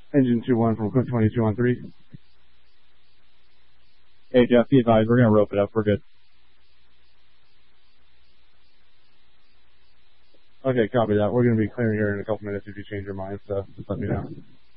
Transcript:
Engine 2-1 from Cook 22 on 3. Hey, Jeff, be advised, we're going to rope it up. We're good. Okay, copy that. We're going to be clearing here in a couple minutes. If you change your mind, so just let me know.